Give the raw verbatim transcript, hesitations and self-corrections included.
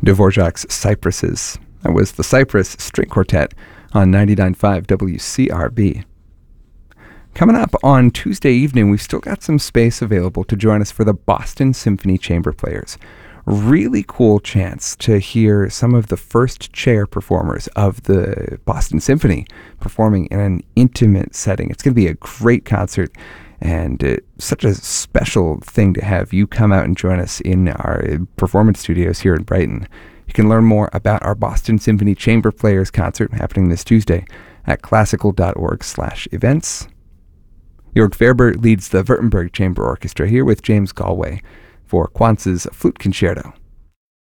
Dvorak's Cypresses. That was the Cypress String Quartet on ninety-nine point five W C R B. Coming up on Tuesday evening, we've still got some space available to join us for the Boston Symphony Chamber Players. Really cool chance to hear some of the first chair performers of the Boston Symphony performing in an intimate setting. It's going to be a great concert, and uh, such a special thing to have you come out and join us in our performance studios here in Brighton. You can learn more about our Boston Symphony Chamber Players concert happening this Tuesday at classical.org slash events. Jörg Werber leads the Württemberg Chamber Orchestra here with James Galway for Quantz's Flute Concerto.